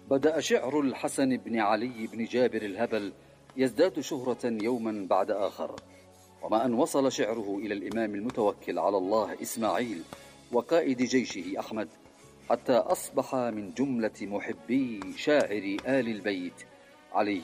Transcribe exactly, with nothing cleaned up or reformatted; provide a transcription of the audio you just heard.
بدأ شعر الحسن بن علي بن جابر الهبل يزداد شهرة يوما بعد آخر، وما أن وصل شعره إلى الإمام المتوكل على الله إسماعيل وقائد جيشه أحمد، حتى أصبح من جملة محبي شاعر آل البيت عليهم